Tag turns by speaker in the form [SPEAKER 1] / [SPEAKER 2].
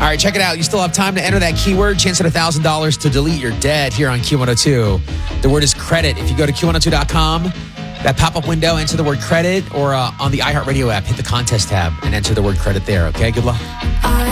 [SPEAKER 1] All right, check it out. You still have time to enter that keyword. Chance at $1,000 to delete your debt here on Q102. The word is credit. If you go to Q102.com, that pop-up window, enter the word credit, or on the iHeartRadio app, hit the contest tab and enter the word credit there, okay? Good luck.